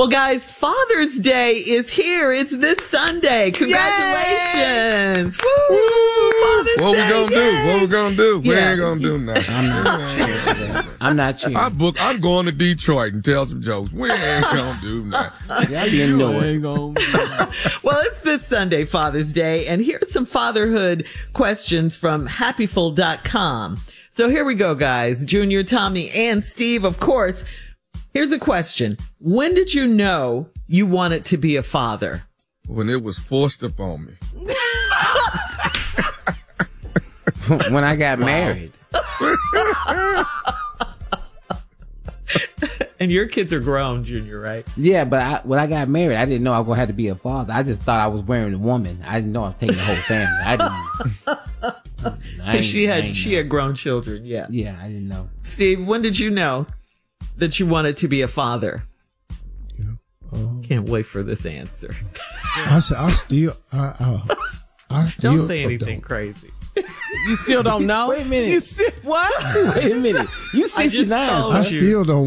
Well, guys, Father's Day is here. It's this Sunday. Congratulations. Woo! Father's What Day. we gonna do? What we gonna do? We Yeah. ain't gonna do nothing. I'm not cheering. I'm going to Detroit and tell some jokes. We ain't gonna do nothing. Y'all didn't know it. Well, it's this Sunday, Father's Day, and here's some fatherhood questions from happyful.com. So here we go, guys. Junior, Tommy, and Steve, of course. Here's a question. When did you know you wanted to be a father? When it was forced upon me. When I got married. And your kids are grown, Junior, right? Yeah, but when I got married, I didn't know I was going to have to be a father. I just thought I was wearing a woman. I didn't know I was taking the whole family. She had grown children, yeah. Yeah, I didn't know. Steve, when did you know that you wanted to be a father? Can't wait for this answer. I still Don't say anything crazy. You still don't know? Wait a minute. What? Wait a minute. You 69. told I still don't